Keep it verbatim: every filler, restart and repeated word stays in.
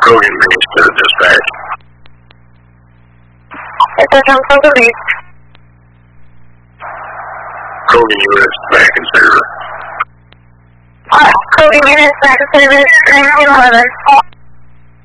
Krogan base to the dispatch. Attention from the lead. Krogan units back in service. Uh, Krogan units back in service, nine eleven.